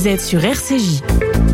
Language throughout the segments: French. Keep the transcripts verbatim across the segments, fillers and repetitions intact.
Vous êtes sur R C J.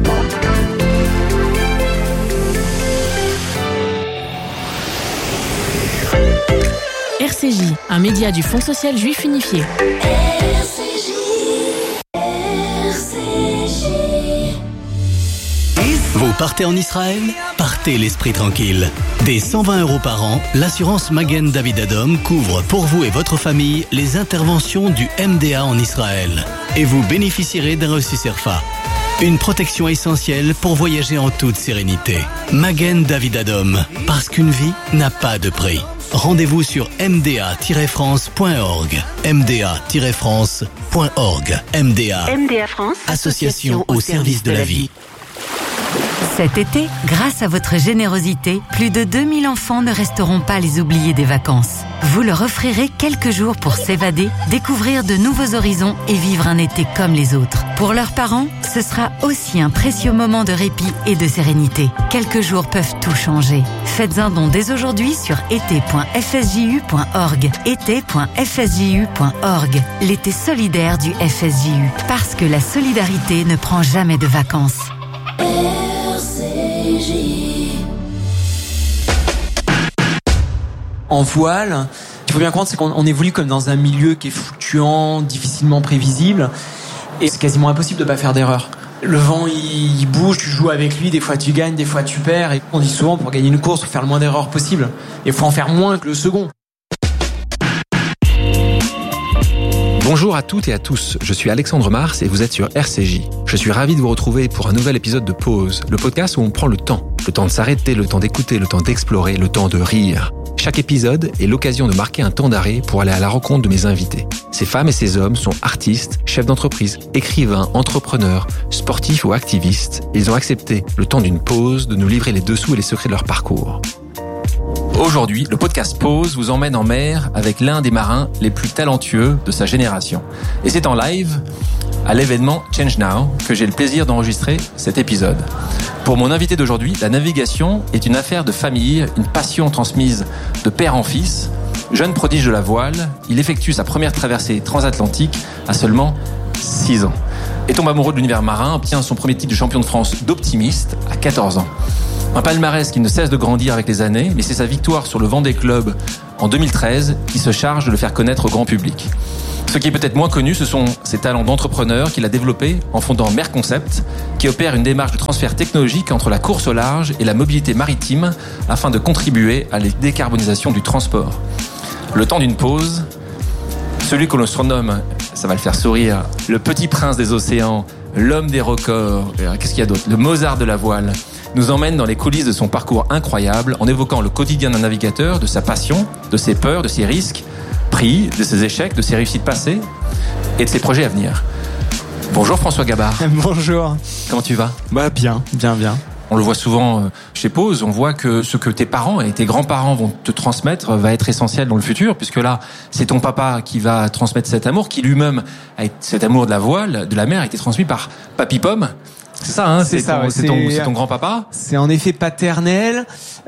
R C J, un média du Fonds social juif unifié. R C J, R C J. Vous partez en Israël ? Partez l'esprit tranquille. Dès cent vingt euros par an, l'assurance Magen David Adom couvre pour vous et votre famille les interventions du M D A en Israël. Et vous bénéficierez d'un reçu Cerfa. Une protection essentielle pour voyager en toute sérénité. Magen David Adom, parce qu'une vie n'a pas de prix. Rendez-vous sur m d a tiret france point org. m d a tiret france point org. M D A. M D A France, Association au service de la vie. Cet été, grâce à votre générosité, plus de deux mille enfants ne resteront pas les oubliés des vacances. Vous leur offrirez quelques jours pour s'évader, découvrir de nouveaux horizons et vivre un été comme les autres. Pour leurs parents, ce sera aussi un précieux moment de répit et de sérénité. Quelques jours peuvent tout changer. Faites un don dès aujourd'hui sur été point f s j u point org. été point f s j u point org. L'été solidaire du F S J U. Parce que la solidarité ne prend jamais de vacances. R C J. En voile, il faut bien comprendre, c'est qu'on on évolue comme dans un milieu qui est fluctuant, difficilement prévisible, et c'est quasiment impossible de pas faire d'erreur. Le vent, il, il bouge, tu joues avec lui, des fois tu gagnes, des fois tu perds, et on dit souvent, pour gagner une course, il faut faire le moins d'erreurs possible. Il faut en faire moins que le second. Bonjour à toutes et à tous, je suis Alexandre Mars et vous êtes sur R C J. Je suis ravi de vous retrouver pour un nouvel épisode de Pause, le podcast où on prend le temps. Le temps de s'arrêter, le temps d'écouter, le temps d'explorer, le temps de rire. Chaque épisode est l'occasion de marquer un temps d'arrêt pour aller à la rencontre de mes invités. Ces femmes et ces hommes sont artistes, chefs d'entreprise, écrivains, entrepreneurs, sportifs ou activistes. Ils ont accepté, le temps d'une pause, de nous livrer les dessous et les secrets de leur parcours. Aujourd'hui, le podcast Pause vous emmène en mer avec l'un des marins les plus talentueux de sa génération. Et c'est en live, à l'événement Change Now, que j'ai le plaisir d'enregistrer cet épisode. Pour mon invité d'aujourd'hui, la navigation est une affaire de famille, une passion transmise de père en fils. Jeune prodige de la voile, il effectue sa première traversée transatlantique à seulement six ans. Et tombe amoureux de l'univers marin, obtient son premier titre de champion de France d'optimiste à quatorze ans. Un palmarès qui ne cesse de grandir avec les années, mais c'est sa victoire sur le Vendée Club en deux mille treize qui se charge de le faire connaître au grand public. Ce qui est peut-être moins connu, ce sont ses talents d'entrepreneur qu'il a développés en fondant Mer Concept, qui opère une démarche de transfert technologique entre la course au large et la mobilité maritime afin de contribuer à la décarbonisation du transport. Le temps d'une pause, celui que l'on surnomme, ça va le faire sourire, le petit prince des océans, l'homme des records, qu'est-ce qu'il y a d'autre, le Mozart de la voile, nous emmène dans les coulisses de son parcours incroyable en évoquant le quotidien d'un navigateur, de sa passion, de ses peurs, de ses risques pris, de ses échecs, de ses réussites passées et de ses projets à venir. Bonjour François Gabard. Bonjour. Comment tu vas ? Bah bien, bien, bien. On le voit souvent chez Pause, on voit que ce que tes parents et tes grands-parents vont te transmettre va être essentiel dans le futur, puisque là, c'est ton papa qui va transmettre cet amour, qui lui-même, cet amour de la voile, de la mer, a été transmis par Papy Pomme. C'est ça, hein, c'est, c'est, ça, ton, ouais, c'est, ton, c'est ton grand-papa. C'est en effet paternel.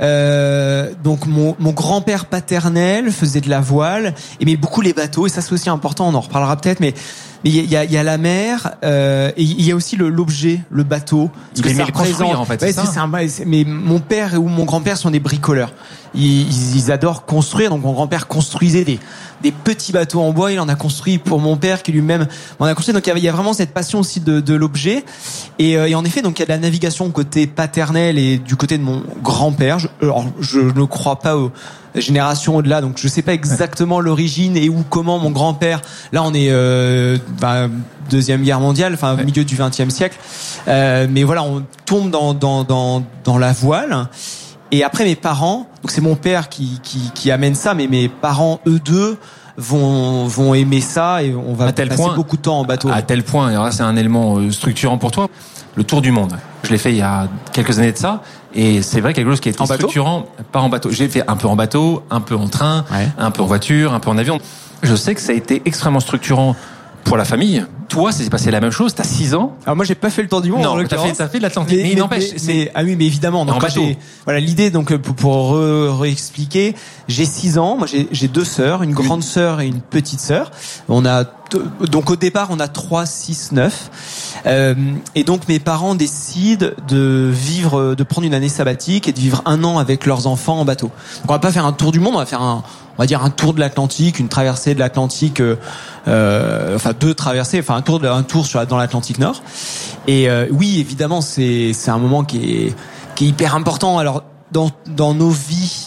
Euh, donc mon, mon grand-père paternel faisait de la voile, aimait beaucoup les bateaux, et ça c'est aussi important, on en reparlera peut-être, mais mais il y a, il y a la mer, euh, et il y a aussi le, l'objet, le bateau. Parce il que aimait ça le construire, en fait, ouais, c'est ça. C'est, c'est un, c'est, mais mon père ou mon grand-père sont des bricoleurs. Ils, ils, ils adorent construire, donc mon grand-père construisait des des petits bateaux en bois. Il en a construit pour mon père qui lui-même en a construit. Donc il y a, il y a vraiment cette passion aussi de, de l'objet. Et, euh, et en effet, donc il y a de la navigation côté paternel et du côté de mon grand-père. Je, alors, je ne crois pas aux générations au-delà, donc je sais pas exactement l'origine et où, comment mon grand-père. Là, on est euh, bah, deuxième guerre mondiale, enfin ouais. Milieu du vingtième siècle. Euh, mais voilà, on tombe dans dans dans dans la voile. Et après mes parents, donc c'est mon père qui qui qui amène ça, mais mes parents eux deux vont vont aimer ça et on va passer point, beaucoup de temps en bateau. À tel point, et alors là c'est un élément structurant pour toi, le tour du monde. Je l'ai fait il y a quelques années de ça, et c'est vrai quelque chose qui est structurant. Pas en bateau. J'ai fait un peu en bateau, un peu en train, ouais. un peu en voiture, un peu en avion. Je sais que ça a été extrêmement structurant pour la famille. Toi, c'est passé la même chose. T'as six ans. Alors moi, j'ai pas fait le tour du monde. Non, en t'as l'occurrence. fait, t'as fait de l'Atlantique. Mais, Mais, il mais, n'empêche. mais- c'est- mais- ah oui, mais évidemment. Donc En quand bateau. j'ai- voilà, l'idée, donc pour, pour re- réexpliquer, j'ai six ans. Moi, j'ai, j'ai deux sœurs, une grande sœur et une petite sœur. On a deux- donc au départ, on a trois, six, neuf. Euh, et donc mes parents décident de vivre, de prendre une année sabbatique et de vivre un an avec leurs enfants en bateau. Donc on va pas faire un tour du monde, on va faire un, on va dire un tour de l'Atlantique, une traversée de l'Atlantique, euh, euh, enfin deux traversées, enfin un tour, de, un tour sur, dans l'Atlantique Nord. Et euh, oui, évidemment, c'est c'est un moment qui est qui est hyper important. Alors dans dans nos vies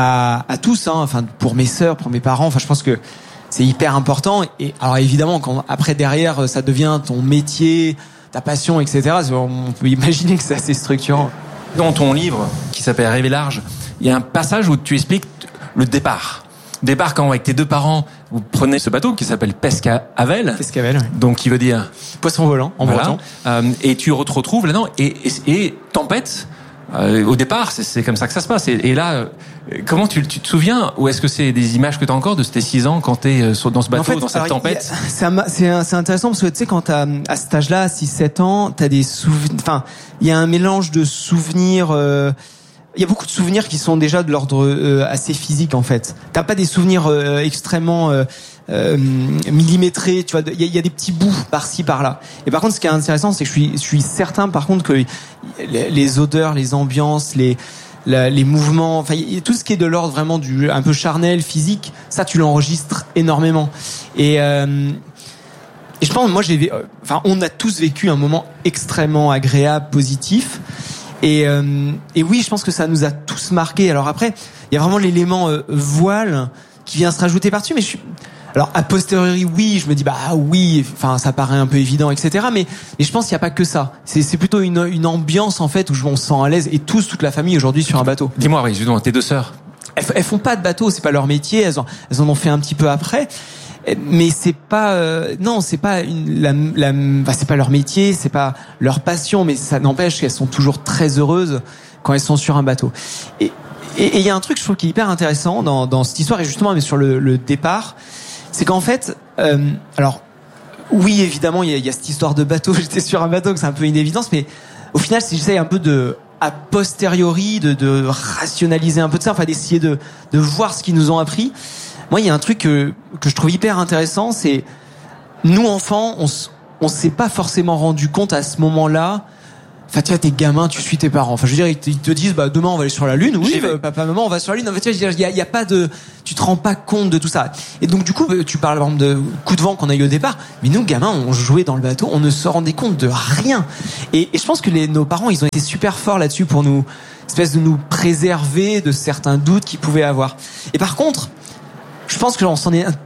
à à tous, hein, enfin pour mes sœurs, pour mes parents, enfin je pense que c'est hyper important. Et alors évidemment, quand après derrière ça devient ton métier, ta passion, et cetera. On peut imaginer que c'est assez structurant. Dans ton livre qui s'appelle Rêver large, il y a un passage où tu expliques le départ. Départ quand avec tes deux parents, vous prenez ce bateau qui s'appelle Pescavel. Pescavel, oui. Donc qui veut dire Poisson volant en voilà. breton. Euh, et tu te retrouves là-dedans et, et, et tempête. Euh, au départ, c'est, c'est comme ça que ça se passe. Et, et là, euh, comment tu, tu te souviens, ou est-ce que c'est des images que tu as encore de tes six ans quand tu es dans ce bateau, En fait, dans cette alors, tempête? il y a- C'est un- c'est un- c'est intéressant parce que tu sais quand t'as à cet âge-là, six sept ans, t'as des souvenirs. Enfin, il y a un mélange de souvenirs. euh, Il y a beaucoup de souvenirs qui sont déjà de l'ordre euh, assez physique en fait. T'as pas des souvenirs euh, extrêmement euh, euh, millimétrés, tu vois. Il y a, il y a des petits bouts par-ci par-là. Et par contre, ce qui est intéressant, c'est que je suis, je suis certain, par contre, que les, les odeurs, les ambiances, les la, les mouvements, enfin y a tout ce qui est de l'ordre vraiment du un peu charnel, physique, ça tu l'enregistres énormément. Et euh, et je pense, moi j'ai, enfin on a tous vécu un moment extrêmement agréable, positif. Et, euh, et oui, je pense que ça nous a tous marqués. Alors après, il y a vraiment l'élément euh, voile qui vient se rajouter par-dessus. Mais je suis, alors a posteriori, oui, je me dis bah oui, enfin ça paraît un peu évident, et cetera. Mais, mais je pense qu'il n'y a pas que ça. C'est, c'est plutôt une, une ambiance en fait où on se sent à l'aise et tous, toute la famille aujourd'hui sur un bateau. Dis-moi, oui, justement, tes deux sœurs. Elles, elles font pas de bateau, c'est pas leur métier. Elles en, elles en ont fait un petit peu après. Mais c'est pas euh, non, c'est pas une, la, la bah, c'est pas leur métier, c'est pas leur passion, mais ça n'empêche qu'elles sont toujours très heureuses quand elles sont sur un bateau. Et et il y a un truc je trouve qui est hyper intéressant dans dans cette histoire et justement mais sur le, le départ, c'est qu'en fait, euh, alors oui évidemment il y a, il y a cette histoire de bateau, j'étais sur un bateau, que c'est un peu une évidence, mais au final si j'essaye un peu de a posteriori de, de rationaliser un peu de ça, enfin d'essayer de de voir ce qu'ils nous ont appris. Moi, il y a un truc que, que je trouve hyper intéressant, c'est nous enfants, on on s'est pas forcément rendu compte à ce moment-là. Enfin, tu vois, t'es gamin, tu suis tes parents. Enfin, je veux dire, ils te, ils te disent, bah demain on va aller sur la lune. Oui, bah, papa, maman, on va sur la lune. En fait, tu vois, il y a, il y a pas de, tu te rends pas compte de tout ça. Et donc, du coup, tu parles par exemple de coup de vent qu'on a eu au départ. Mais nous, gamins, on jouait dans le bateau, on ne se rendait compte de rien. Et, et je pense que les, nos parents, ils ont été super forts là-dessus pour nous, espèce de nous préserver de certains doutes qu'ils pouvaient avoir. Et par contre, je pense que on s'en est,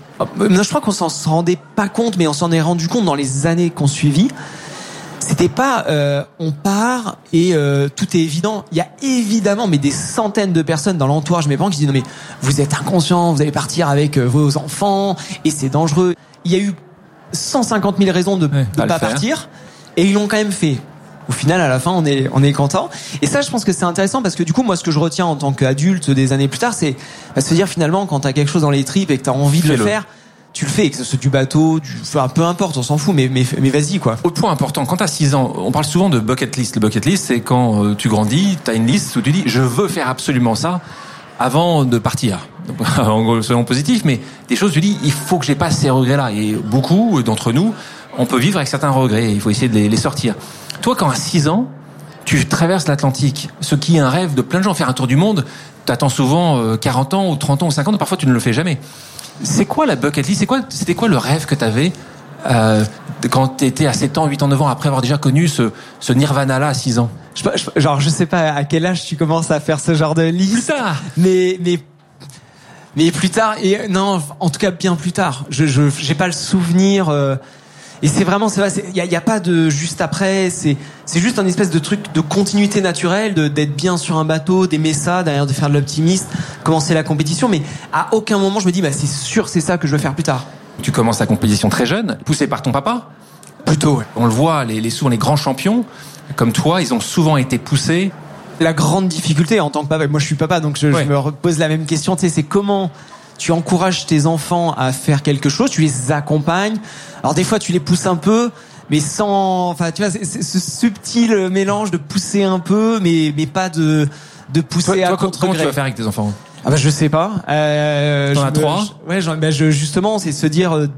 je crois qu'on s'en rendait pas compte, mais on s'en est rendu compte dans les années qu'on suivit. C'était pas, euh, on part et euh, tout est évident. Il y a évidemment, mais des centaines de personnes dans l'entourage de mes parents qui disent non mais vous êtes inconscients, vous allez partir avec euh, vos enfants et c'est dangereux. Il y a eu cent cinquante mille raisons de ne ouais, pas, pas partir et ils l'ont quand même fait. Au final, à la fin, on est, on est content. Et ça, je pense que c'est intéressant parce que du coup, moi, ce que je retiens en tant qu'adulte des années plus tard, c'est bah, se dire finalement, quand t'as quelque chose dans les tripes et que t'as envie de le faire, tu le fais, que ce soit du bateau, du, enfin, peu importe, on s'en fout, mais, mais, mais vas-y, quoi. Autre point important, quand t'as six ans, on parle souvent de bucket list. Le bucket list, c'est quand euh, tu grandis, t'as une liste où tu dis, je veux faire absolument ça avant de partir. En gros, soyons positifs, mais des choses, tu dis, il faut que j'ai pas ces regrets-là. Et beaucoup d'entre nous, on peut vivre avec certains regrets, il faut essayer de les, les sortir. Toi, quand à six ans, tu traverses l'Atlantique, ce qui est un rêve de plein de gens, faire un tour du monde, t'attends souvent euh, quarante ans ou trente ans ou cinquante ans, parfois tu ne le fais jamais. C'est quoi la bucket list? C'est quoi, c'était quoi le rêve que t'avais euh, quand t'étais à sept ans, huit ans, neuf ans, après avoir déjà connu ce, ce nirvana-là à six ans? Je, je, genre, je sais pas à quel âge tu commences à faire ce genre de liste. Plus tard. Mais, mais, mais plus tard, et non, en tout cas bien plus tard. Je, je, j'ai pas le souvenir. Euh, et c'est vraiment, c'est vrai, il y a, y a pas de juste après. C'est, c'est juste un espèce de truc de continuité naturelle, de d'être bien sur un bateau, d'aimer ça, derrière de faire de l'optimiste, commencer la compétition. Mais à aucun moment je me dis, bah c'est sûr, c'est ça que je veux faire plus tard. Tu commences la compétition très jeune, poussé par ton papa. Plutôt. Ouais. On le voit, les, les souvent les grands champions comme toi, ils ont souvent été poussés. La grande difficulté en tant que papa, moi je suis papa, donc je, ouais. je me repose la même question. Tu sais, c'est comment tu encourages tes enfants à faire quelque chose, tu les accompagnes. Alors des fois tu les pousses un peu, mais sans, enfin tu vois, c'est, c'est ce subtil mélange de pousser un peu, mais mais pas de de pousser toi, à toi, contre-gré. Comment tu vas faire avec tes enfants? Ah bah je sais pas. Euh, T'en je as me- trois je- Ouais, j'en- bah, je, justement, c'est se dire euh,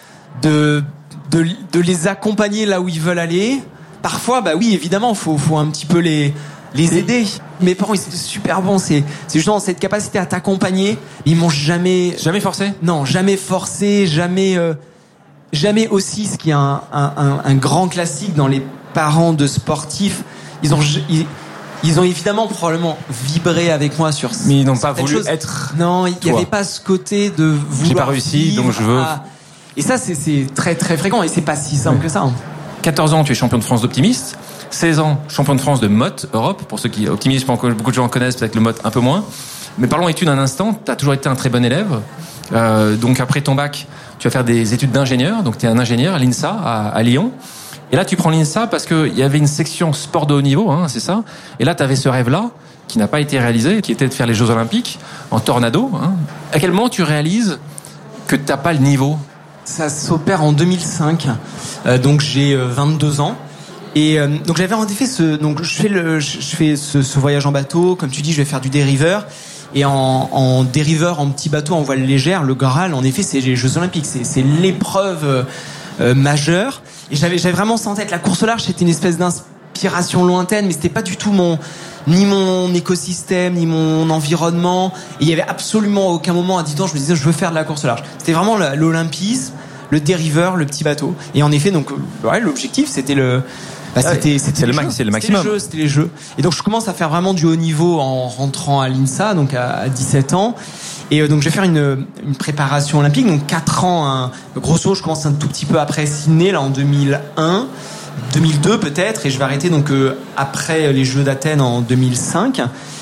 de de de les accompagner là où ils veulent aller. Parfois, bah oui, évidemment, faut faut un petit peu les les aider. Mes parents, ils étaient super bons. C'est c'est justement cette capacité à t'accompagner. Ils m'ont jamais Jamais forcé? non, jamais forcé, jamais, euh, jamais aussi, ce qui est un, un, un, un grand classique dans les parents de sportifs. Ils ont, ils, ils ont évidemment probablement vibré avec moi sur. Mais ils n'ont pas certaines voulu choses. être. Non, il n'y toi. avait pas ce côté de vouloir. J'ai pas réussi, vivre donc je veux. à- Et ça, c'est, c'est très très fréquent et c'est pas si simple Ouais. que ça. hein. quatorze ans, tu es champion de France d'optimiste. seize ans, champion de France de motte Europe. Pour ceux qui optimistes, je pense que beaucoup de gens connaissent peut-être le motte un peu moins. Mais parlons études un instant. Tu as toujours été un très bon élève. Euh, donc après ton bac, tu vas faire des études d'ingénieur. Donc tu es un ingénieur à l'INSA à, à Lyon. Et là, tu prends l'INSA parce qu'il y avait une section sport de haut niveau, hein, c'est ça. Et là, tu avais ce rêve-là qui n'a pas été réalisé, qui était de faire les Jeux Olympiques en tornado. Hein. À quel moment tu réalises que tu n'as pas le niveau? Ça s'opère en deux mille cinq, euh, donc j'ai euh, vingt-deux ans. Et euh, donc j'avais en effet ce, donc je fais le, je fais ce, ce voyage en bateau, comme tu dis, je vais faire du dériveur. Et en, en dériveur, en petit bateau, en voile légère, le Graal, en effet, c'est les Jeux Olympiques, c'est, c'est l'épreuve euh, majeure. Et j'avais, j'avais vraiment ça en tête. La course au large, c'était une espèce d'inspiration lointaine, mais c'était pas du tout mon, ni mon écosystème, ni mon environnement. Et il y avait absolument aucun moment à dix ans, je me disais, je veux faire de la course au large. C'était vraiment la- l'olympisme, le dériveur, le petit bateau. Et en effet, donc, ouais, l'objectif, c'était le, bah, c'était, c'était c'est les le max- jeux. c'est le C'était maximum. les jeux, c'était les jeux. Et donc, je commence à faire vraiment du haut niveau en rentrant à l'INSA, donc à, à dix-sept ans. Et euh, donc, je vais faire une, une préparation olympique, donc quatre ans, hein. Grosso, je commence un tout petit peu après Sydney, là, en deux mille un. deux mille deux peut-être, et je vais arrêter donc euh, après les Jeux d'Athènes en deux mille cinq.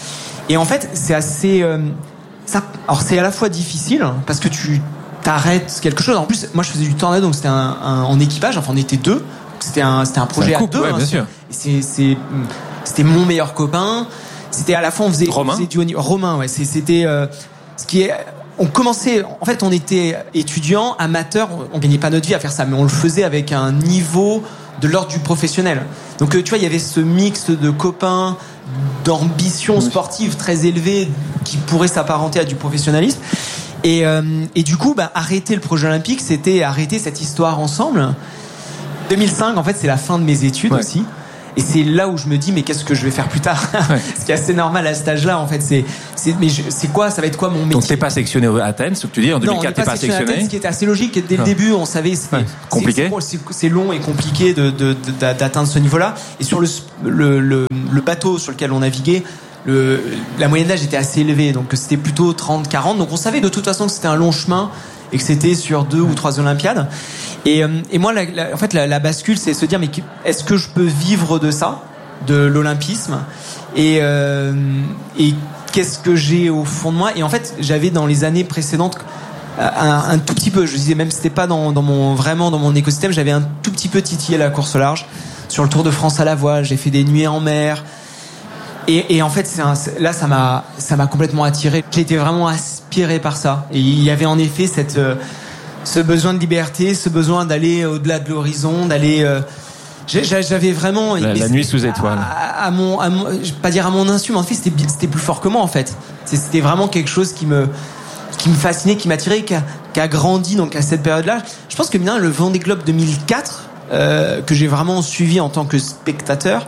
Et en fait, c'est assez, euh, ça, alors c'est à la fois difficile parce que tu t'arrêtes quelque chose. En plus, moi, je faisais du tornado, donc c'était un, un- en équipage. Enfin, on était deux. C'était un, c'était un projet C'est un à couple, deux. ouais, hein. bien sûr. Et c'est, c'est, c'était mon meilleur copain. C'était à la fois on faisait, Romain on faisait du haut niveau. Romain, ouais. C'est- C'était euh, ce qui est. On commençait, en fait, on était étudiants, amateurs, on, on gagnait pas notre vie à faire ça, mais on le faisait avec un niveau de l'ordre du professionnel. Donc, euh, tu vois, il y avait ce mix de copains, d'ambition sportive très élevée qui pourrait s'apparenter à du professionnalisme. Et, euh, et du coup, bah, arrêter le projet olympique, c'était arrêter cette histoire ensemble. deux mille cinq, en fait, c'est la fin de mes études Ouais. aussi. Et c'est là où je me dis, mais qu'est-ce que je vais faire plus tard? Ouais. Ce qui est assez normal à cet âge-là, en fait. C'est, c'est, mais je- c'est quoi, ça va être quoi mon métier? Donc t'es pas sélectionné à Athènes, ce que tu dis, en deux mille quatre t'es pas sélectionné à Athènes, sélectionné. ce qui était assez logique. Dès le Ah. début, on savait c'était Ouais. Compliqué. c'est, c'est, c'est long et compliqué de, de, de- d'atteindre ce niveau-là. Et sur le, le, le, le bateau sur lequel on naviguait, le, la moyenne d'âge était assez élevée, donc c'était plutôt trente quarante. Donc on savait de toute façon que c'était un long chemin et que c'était sur deux ou trois Olympiades. Et, euh, et moi, la, la, en fait, la, la bascule, c'est se dire, mais est-ce que je peux vivre de ça, de l'olympisme, et, euh, et qu'est-ce que j'ai au fond de moi? Et en fait, j'avais dans les années précédentes un, un tout petit peu, je disais même c'était pas dans, dans mon vraiment dans mon écosystème, j'avais un tout petit peu titillé la course au large sur le Tour de France à la voile, j'ai fait des nuées en mer. Et, et en fait, c'est un, c'est- là, ça m'a, ça m'a complètement attiré. J'ai été vraiment aspiré par ça. Et il y avait en effet cette, euh, ce besoin de liberté, ce besoin d'aller au-delà de l'horizon, d'aller. Euh, j'ai- j'avais vraiment. La- mais la c'est- nuit sous étoiles. À, à mon, à mon, je vais pas dire à mon insu, mais en fait, c'était, bi- c'était plus fort que moi, en fait. C'est- C'était vraiment quelque chose qui me, qui me fascinait, qui m'attirait, qui a, qui a grandi donc à cette période-là. Je pense que bien le Vendée Globe deux mille quatre, euh, que j'ai vraiment suivi en tant que spectateur,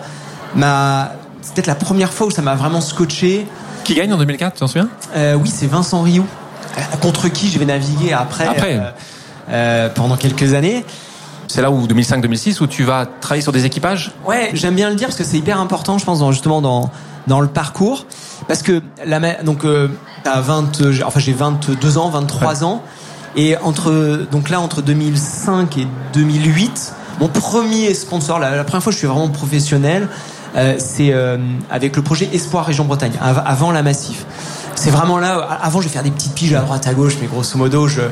m'a c'est peut-être la première fois où ça m'a vraiment scotché. Qui gagne en deux mille quatre, tu t'en souviens? Euh, oui, c'est Vincent Rioux, euh, contre qui je vais naviguer après, Après. euh, euh, pendant quelques années. C'est là où deux mille cinq deux mille six où tu vas travailler sur des équipages? Ouais, j'aime bien le dire parce que c'est hyper important, je pense, dans, justement dans dans le parcours, parce que la ma- donc euh, t'as vingt, euh, j'ai- enfin j'ai vingt-deux ans, vingt-trois ans, et entre donc là entre deux mille cinq et deux mille huit, mon premier sponsor, la, la première fois que je suis vraiment professionnel, euh, c'est euh, avec le projet Espoir Région Bretagne, av- avant la Massif. C'est vraiment là. Avant, je vais faire des petites piges à droite à gauche, mais grosso modo, je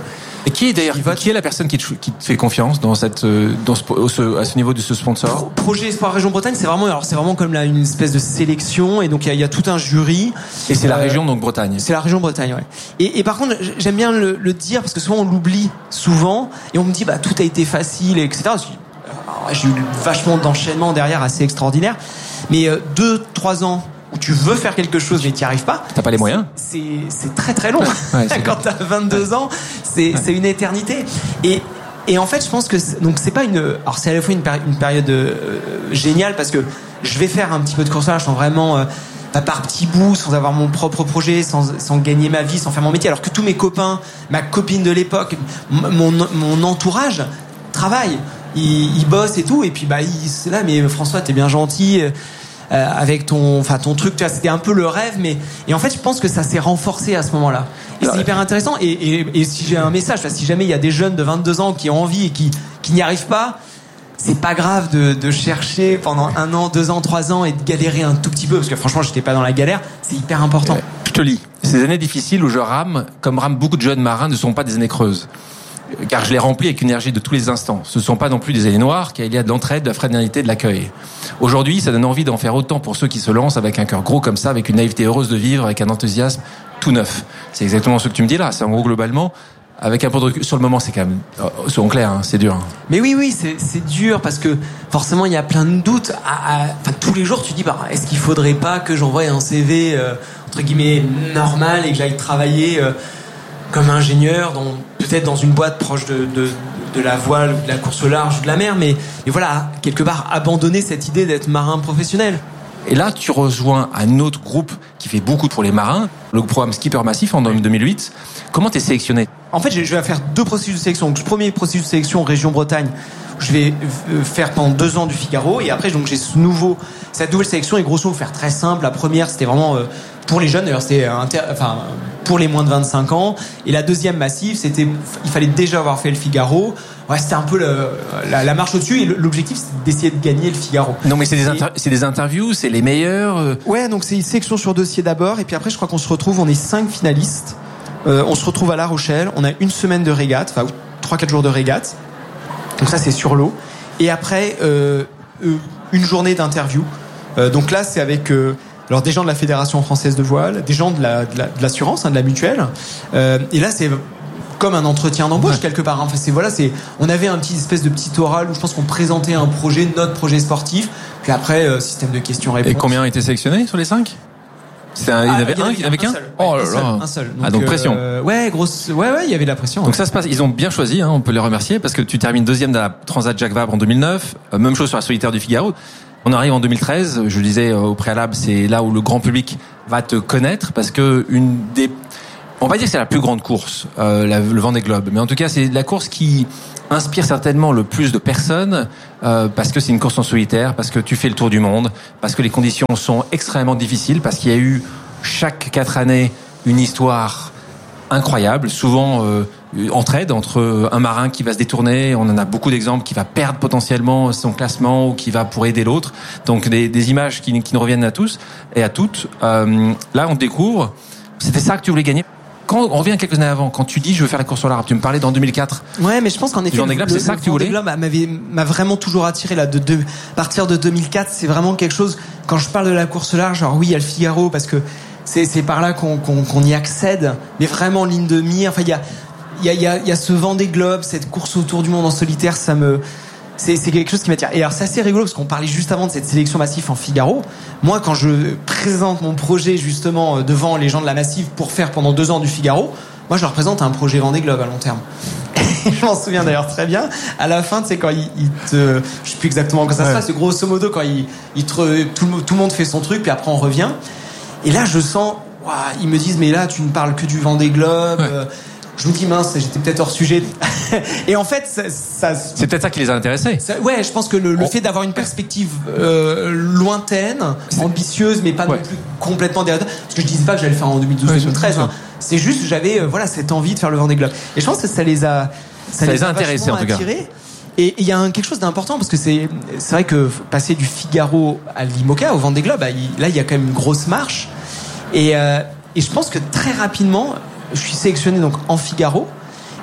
Et qui est d'ailleurs, qui est la personne qui te, qui te fait confiance dans cette, dans ce, au, ce, à ce niveau de ce sponsor? Pro, Projet Espoir Région Bretagne, c'est vraiment, alors c'est vraiment comme là une espèce de sélection, et donc il y, y a tout un jury. Et c'est euh, la région donc Bretagne. C'est la région Bretagne, ouais. Et, et par contre, j'aime bien le, le dire parce que souvent on l'oublie souvent, et on me dit bah tout a été facile, et cetera. J'ai eu vachement d'enchaînements derrière assez extraordinaire, mais euh, deux, trois ans où tu veux faire quelque chose mais t'y arrives pas. T'as pas les moyens. C'est, c'est très très long. Ouais, Quand t'as vingt-deux ouais. ans, c'est, ouais. c'est une éternité. Et, et en fait, je pense que c'est, donc c'est pas une, alors c'est à la fois une, péri- une période euh, géniale parce que je vais faire un petit peu de course sans vraiment, euh, pas par petits bouts, sans avoir mon propre projet, sans, sans gagner ma vie, sans faire mon métier. Alors que tous mes copains, ma copine de l'époque, mon, mon entourage travaillent, ils, ils bossent et tout. Et puis bah, ils, c'est là, mais François, t'es bien gentil. Euh, avec ton, enfin ton truc, tu vois, c'était un peu le rêve, mais et en fait, je pense que ça s'est renforcé à ce moment-là. Et c'est hyper intéressant. Et, et, et si j'ai un message, si jamais il y a des jeunes de vingt-deux ans qui ont envie et qui, qui n'y arrivent pas, c'est pas grave de, de chercher pendant un an, deux ans, trois ans et de galérer un tout petit peu, parce que franchement, j'étais pas dans la galère. C'est hyper important. Je te lis. Ces années difficiles où je rame, comme rament beaucoup de jeunes marins, ne sont pas des années creuses. Car je les remplis avec une énergie de tous les instants. Ce ne sont pas non plus des années noires, car il y a de l'entraide, de la fraternité, de l'accueil. Aujourd'hui, ça donne envie d'en faire autant pour ceux qui se lancent avec un cœur gros comme ça, avec une naïveté heureuse de vivre, avec un enthousiasme tout neuf. C'est exactement ce que tu me dis là. C'est en gros, globalement, avec un peu de recul. Sur le moment, c'est quand même, soyons clairs, hein, c'est dur. Mais oui, oui, c'est, c'est dur parce que forcément, il y a plein de doutes. À, à, enfin, tous les jours, tu dis, bah, est-ce qu'il faudrait pas que j'envoie un C V, euh, entre guillemets, normal et que j'aille travailler, euh, comme ingénieur, dans, peut-être dans une boîte proche de, de, de la voile, de la course au large, de la mer, mais, mais voilà, quelque part, abandonner cette idée d'être marin professionnel. Et là, tu rejoins un autre groupe qui fait beaucoup pour les marins, le programme Skipper Massif en deux mille huit. Comment t'es sélectionné? En fait, je vais faire deux processus de sélection. Donc, le premier processus de sélection, région Bretagne, je vais faire pendant deux ans du Figaro, et après, donc, j'ai ce nouveau, cette nouvelle sélection, et grosso modo, faire très simple. La première, c'était vraiment euh, pour les jeunes, d'ailleurs, c'était inter... enfin, pour les moins de vingt-cinq ans. Et la deuxième massive, c'était, il fallait déjà avoir fait le Figaro. Ouais, c'était un peu le, la, la marche au-dessus, et l'objectif, c'est d'essayer de gagner le Figaro. Non, mais c'est des, inter... et... c'est des interviews, c'est les meilleurs. Euh... Ouais, donc c'est une sélection sur dossier d'abord, et puis après, je crois qu'on se retrouve, on est cinq finalistes. Euh, on se retrouve à La Rochelle, on a une semaine de régate, enfin trois quatre jours de régate, donc ça c'est sur l'eau, et après euh, euh, une journée d'interview. Euh, donc là c'est avec euh, alors des gens de la Fédération française de voile, des gens de, la, de, la, de l'assurance, hein, de la mutuelle, euh, et là c'est comme un entretien d'embauche, ouais, quelque part. Enfin c'est voilà, c'est on avait un petit espèce de petit oral où je pense qu'on présentait un projet, notre projet sportif, puis après euh, système de questions-réponses. Et combien ont été sélectionnés sur les cinq? C'est un, il y en avait ah, un, il y en avait qu'un. Oh là là. Un seul. Donc, ah donc pression. Euh, ouais, grosse. Ouais ouais, il y avait de la pression. Donc ouais. ça se passe. Ils ont bien choisi. Hein, on peut les remercier parce que tu termines deuxième de la Transat Jacques Vabre en deux mille neuf. Euh, même chose sur la Solitaire du Figaro. On arrive en deux mille treize. Je disais euh, au préalable, c'est là où le grand public va te connaître parce que une des, on va dire que c'est la plus grande course, euh, la, le Vendée Globe. Mais en tout cas, c'est la course qui inspire certainement le plus de personnes euh, parce que c'est une course en solitaire, parce que tu fais le tour du monde, parce que les conditions sont extrêmement difficiles, parce qu'il y a eu chaque quatre années une histoire incroyable, souvent euh, entraide entre un marin qui va se détourner, on en a beaucoup d'exemples, qui va perdre potentiellement son classement ou qui va pour aider l'autre. Donc des, des images qui, qui nous reviennent à tous et à toutes. Euh, là, on découvre, c'était ça que tu voulais gagner. Quand on revient quelques années avant, quand tu dis je veux faire la course au large, tu me parlais d'en deux mille quatre. Ouais, mais je pense qu'en effet, le Vendée Globe, c'est ça que tu voulais. Le Vendée Globe m'avait m'a vraiment toujours attiré là. De, de à partir de deux mille quatre, c'est vraiment quelque chose. Quand je parle de la course au large, alors oui, il y a le Figaro parce que c'est c'est par là qu'on qu'on, qu'on y accède, mais vraiment ligne de mire. Enfin, il y a il y a il y a il y a ce Vendée Globe, cette course autour du monde en solitaire, ça me C'est, c'est quelque chose qui m'attire. Et alors c'est assez rigolo parce qu'on parlait juste avant de cette sélection massive en Figaro. Moi, quand je présente mon projet justement devant les gens de la massive pour faire pendant deux ans du Figaro, moi je leur présente un projet Vendée Globe à long terme. Et je m'en souviens d'ailleurs très bien. À la fin, tu sais, quand il, il te, je sais plus exactement comment ça se passe, ouais. Grosso modo, quand il, il te, tout, tout le monde fait son truc, puis après on revient. Et là, je sens, ouah, ils me disent, mais là, tu ne parles que du Vendée Globe. Ouais. Euh, Je me dis mince, j'étais peut-être hors sujet. Et en fait, ça, ça c'est peut-être ça qui les a intéressés. Ça, ouais, je pense que le, le fait d'avoir une perspective euh, lointaine, c'est... ambitieuse, mais pas ouais. non plus complètement derrière. Parce que je disais pas que j'allais le faire en deux mille douze deux mille treize. Ouais, hein. C'est juste que j'avais euh, voilà cette envie de faire le Vendée Globe. Et je pense que ça les a, ça, ça les, les a intéressés en tout cas. Et il y a un, quelque chose d'important parce que c'est c'est vrai que passer du Figaro à l'IMOCA au Vendée Globe, bah, il, là il y a quand même une grosse marche. Et euh, et je pense que très rapidement, je suis sélectionné donc en Figaro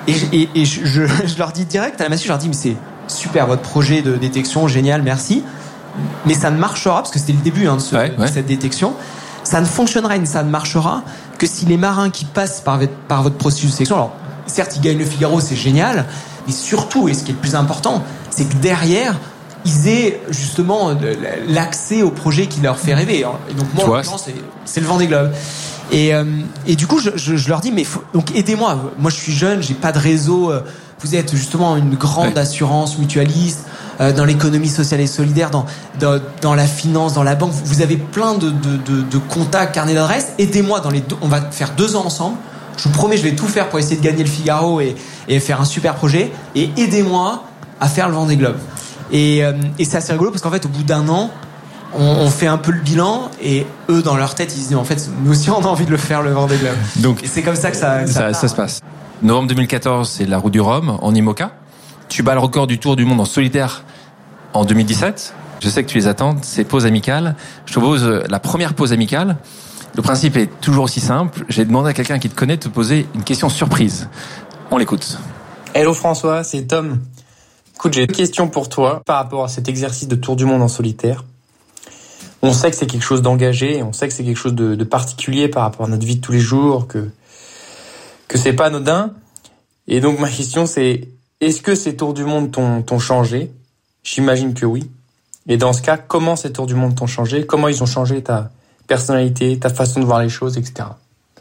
Et, et, et je, je, je leur dis direct à la massue, je leur dis mais c'est super votre projet de détection, génial, merci. Mais ça ne marchera, parce que c'était le début hein, de, ce, ouais, ouais. de cette détection, ça ne fonctionnera et ça ne marchera que si les marins qui passent par, par votre processus de sélection, alors certes ils gagnent le Figaro, c'est génial, mais surtout, et ce qui est le plus important, c'est que derrière, ils aient justement l'accès au projet qui leur fait rêver. Et donc moi, en c'est, c'est le Vendée Globe. Et, euh, et du coup, je, je, je leur dis, mais faut, donc aidez-moi. Moi, je suis jeune, j'ai pas de réseau. Vous êtes justement une grande ouais. assurance mutualiste euh, dans l'économie sociale et solidaire, dans, dans dans la finance, dans la banque. Vous avez plein de de de, de contacts, carnets d'adresses. Aidez-moi dans les deux. On va faire deux ans ensemble. Je vous promets, je vais tout faire pour essayer de gagner le Figaro et et faire un super projet. Et aidez-moi à faire le Vendée Globe. Et euh, et c'est assez rigolo parce qu'en fait, au bout d'un an, on, on fait un peu le bilan et eux, dans leur tête, ils se disent en fait, nous aussi, on a envie de le faire le Vendée Globe. Donc, et c'est comme ça que ça ça, ça, ça se passe. Novembre deux mille quatorze, c'est la Route du Rhum en IMOCA. Tu bats le record du Tour du Monde en solitaire en deux mille dix-sept. Je sais que tu les attends, c'est pause amicale. Je te propose la première pause amicale. Le principe est toujours aussi simple. J'ai demandé à quelqu'un qui te connaît de te poser une question surprise. On l'écoute. Hello François, c'est Tom. Écoute, j'ai une question pour toi par rapport à cet exercice de Tour du Monde en solitaire. On sait que c'est quelque chose d'engagé, on sait que c'est quelque chose de, de particulier par rapport à notre vie de tous les jours, que que c'est pas anodin. Et donc ma question c'est, est-ce que ces tours du monde t'ont, t'ont changé ? J'imagine que oui. Et dans ce cas, comment ces tours du monde t'ont changé ? Comment ils ont changé ta personnalité, ta façon de voir les choses, et cetera.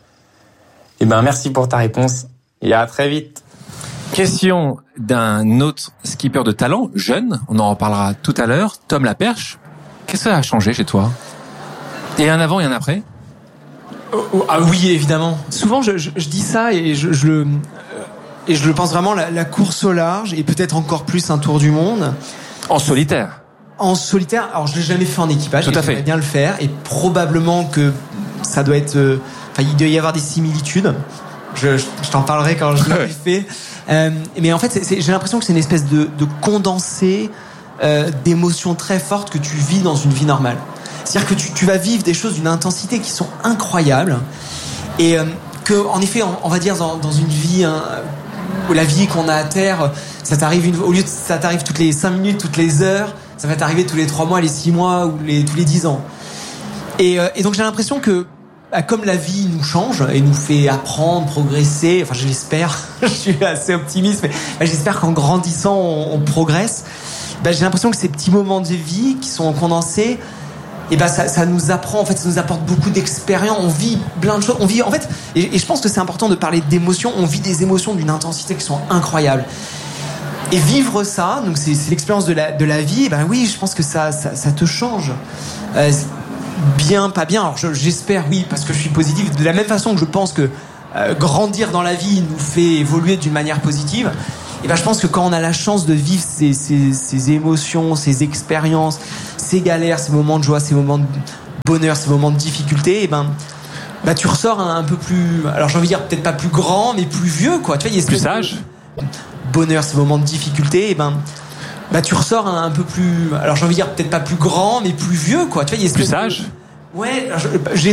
Eh ben merci pour ta réponse et à très vite. Question d'un autre skipper de talent, jeune, on en reparlera tout à l'heure, Tom Laperche. Qu'est-ce que ça a changé chez toi ? Il y a un avant et un après ? Oh, ah oui, évidemment. Souvent, je, je, je dis ça et je, je le et je le pense vraiment la, la course au large et peut-être encore plus un tour du monde en solitaire. En solitaire. Alors, je l'ai jamais fait en équipage. Tout à fait. J'aimerais bien le faire et probablement que ça doit être. Euh, enfin, il doit y avoir des similitudes. Je, je, je t'en parlerai quand je l'aurai fait. Euh, mais en fait, c'est, c'est, j'ai l'impression que c'est une espèce de, de condensé euh, d'émotions très fortes que tu vis dans une vie normale. C'est-à-dire que tu, tu vas vivre des choses d'une intensité qui sont incroyables et euh, que, en effet, on, on va dire dans, dans une vie, hein, la vie qu'on a à terre, ça t'arrive une, au lieu de ça t'arrive toutes les cinq minutes, toutes les heures, ça va t'arriver tous les trois mois, les six mois ou les tous les dix ans. Et, euh, et donc j'ai l'impression que, bah, comme la vie nous change et nous fait apprendre, progresser, enfin je l'espère, je suis assez optimiste, mais bah, j'espère qu'en grandissant on, on progresse. Bah, j'ai l'impression que ces petits moments de vie qui sont condensés, et ben ça, ça nous apprend, en fait, ça nous apporte beaucoup d'expérience. On vit plein de choses. On vit, en fait, et, et je pense que c'est important de parler d'émotions. On vit des émotions d'une intensité qui sont incroyables. Et vivre ça, donc c'est, c'est l'expérience de la de la vie. Et ben oui, je pense que ça ça, ça te change. Euh, bien, pas bien. Alors je, j'espère oui, parce que je suis positif. De la même façon que je pense que euh, grandir dans la vie nous fait évoluer d'une manière positive. Et ben je pense que quand on a la chance de vivre ces, ces, ces émotions, ces expériences, ces galères, ces moments de joie, ces moments de bonheur, ces moments de difficulté, et ben, bah tu ressors un, un peu plus, alors j'ai envie de dire peut-être pas plus grand, mais plus vieux, quoi. Tu vois, il y a plus sage. Bonheur, ces moments de difficulté, et ben, bah tu ressors un, un peu plus, alors j'ai envie de dire peut-être pas plus grand, mais plus vieux, quoi. Tu vois, il y a plus sage. De... Ouais, je, j'ai